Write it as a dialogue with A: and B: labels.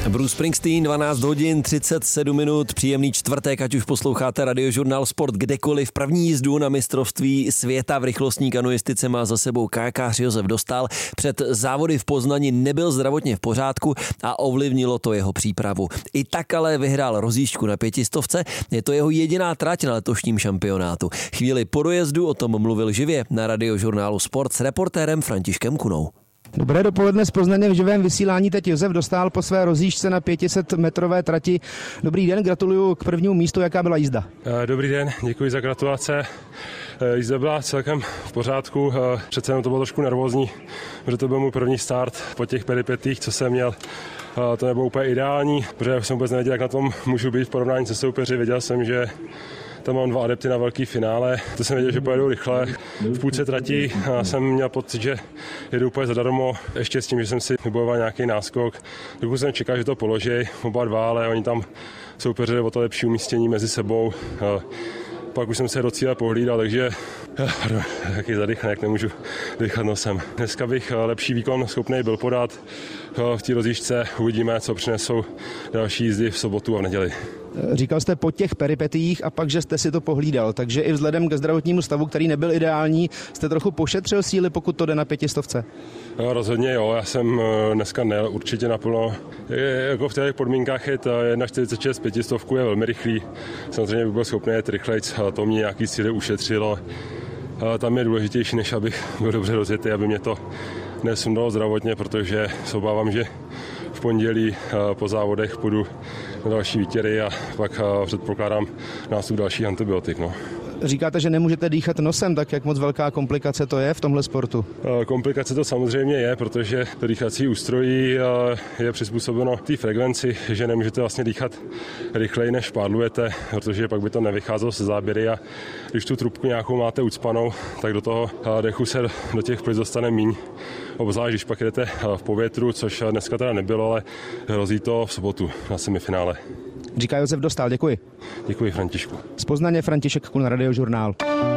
A: Bruce Springsteen, 12 hodin 37 minut, příjemný čtvrtek, ať už posloucháte Radiožurnál Sport kdekoliv. První jízdu na mistrovství světa v rychlostní kanoistice má za sebou kajakář Josef Dostál. Před závody v Poznani nebyl zdravotně v pořádku a ovlivnilo to jeho přípravu. I tak ale vyhrál rozjížďku na 500, je to jeho jediná trať na letošním šampionátu. Chvíli po dojezdu o tom mluvil živě na Radiožurnálu Sport s reportérem Františkem Kunou.
B: Dobré dopoledne z Poznaně v živém vysílání. Teď Josef Dostál po své rozjížďce na 500-metrové trati. Dobrý den, gratuluju k prvnímu místu. Jaká byla jízda?
C: Dobrý den, děkuji za gratulace. Jízda byla celkem v pořádku, přece jenom to bylo trošku nervózní, protože to byl můj první start po těch peripetích, co jsem měl. To nebylo úplně ideální, protože jsem vůbec nevěděl, jak na tom můžu být v porovnání se soupeři. Věděl jsem, že tam mám 2 adepty na velký finále, to jsem věděl, že pojedou rychle. V půlce trati jsem měl pocit, že jedu úplně zadarmo, ještě s tím, že jsem si vybojoval nějaký náskok. Dokud jsem čekal, že to položí oba dva, ale oni tam soupeřili o to lepší umístění mezi sebou. Pak už jsem se do cíle pohlídal, takže taky zadýchaný, jak nemůžu dýchat nosem. Dneska bych lepší výkon schopný byl podat v té rozjížďce. Uvidíme, co přinesou další jízdy v sobotu a v neděli.
B: Říkal jste po těch peripetiích a pak, že jste si to pohlídal, takže i vzhledem ke zdravotnímu stavu, který nebyl ideální, jste trochu pošetřil síly, pokud to jde na 500?
C: No, rozhodně jo, já jsem dneska nejel určitě naplno. Jako v těch podmínkách je 1,46 500 je velmi rychlý. Samozřejmě bych byl schopný jet rychlejc, to mě nějaký síly ušetřilo. Tam je důležitější, než abych byl dobře rozjetý, aby mě to nesundalo zdravotně, protože se obávám, že v pondělí po závodech půjdu na další výtěry a pak předpokládám nástup dalších antibiotik. No.
B: Říkáte, že nemůžete dýchat nosem, tak jak moc velká komplikace to je v tomhle sportu?
C: Komplikace to samozřejmě je, protože to dýchací ústrojí je přizpůsobeno té frekvenci, že nemůžete vlastně dýchat rychleji, než pádlujete, protože pak by to nevycházelo se záběry a když tu trubku nějakou máte ucpanou, tak do toho dechu se do těch plic dostane míň. Obzvlášť, když pak jdete v povětru, což dneska teda nebylo, ale hrozí to v sobotu na semifinále.
B: Říká Josef Dostál, děkuji.
C: Děkuji, Františku.
B: Z Poznaně František Kun, Radiožurnál.